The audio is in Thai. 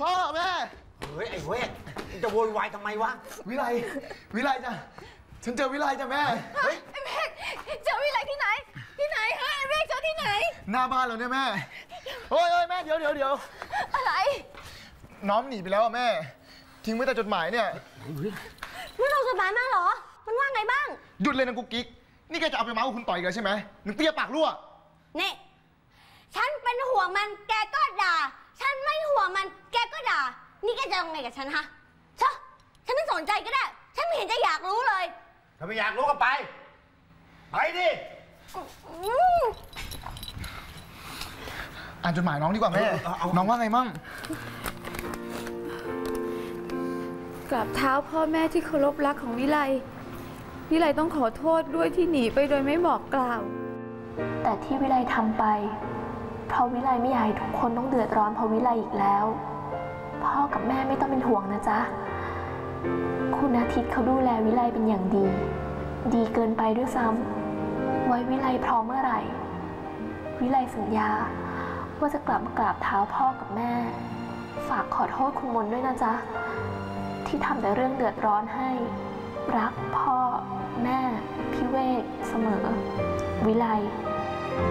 พ่อแม่เฮ้ยไอ้เวทจะโวยวายทำไมวะวิไลจ้ะฉันเจอวิไลจ้ะแม่เฮ้ยไอ้เมฆเจอวิไลที่ไหนฮะไอ้เมฆเจอที่ไหนหน้าบ้านเราเนี่ยแม่โอ้ยแม่เดี๋ยวอะไรน้องหนีไปแล้วอะแม่ทิ้งไว้แต่จดหมายเนี่ยไม่เอาจดหมายมาเหรอมันว่าไงบ้างหยุดเลยนะกุ๊กกิ๊กนี่แกจะเอาไปเมาส์กับคุณต่อยกันใช่ไหมหนึ่งเตี้ยปากรั่วนี่ฉันเป็นห่วงมันแกก็ด่าฉันไม่ห่วงมันแกก็ด่านี่แกจะยังไงกับฉันฮะฉันไม่สนใจก็ได้ฉันไม่เห็นจะอยากรู้เลยถ้าไม่อยากรู้ก็ไปดิอ่านจดหมายน้องดีกว่าแม่น้องว่าไงมั่งกราบเท้าพ่อแม่ที่เคารพรักของวิไลต้องขอโทษด้วยที่หนีไปโดยไม่บอกกล่าวแต่ที่วิไลทำไปเพราะวิไลไม่อยากให้ทุกคนต้องเดือดร้อนเพราะวิไลอีกแล้วพ่อกับแม่ไม่ต้องเป็นห่วงนะจ๊ะคุณอาทิตย์เขาดูแลวิไลเป็นอย่างดีเกินไปด้วยซ้ำไว้วิไลพร้อมเมื่อไหร่วิไลสัญญาว่าจะกลับมากราบเท้าพ่อกับแม่ฝากขอโทษคุณมนด้วยนะจ๊ะที่ทำแต่เรื่องเดือดร้อนให้รักพ่อแม่พี่เวกเสมอวิไล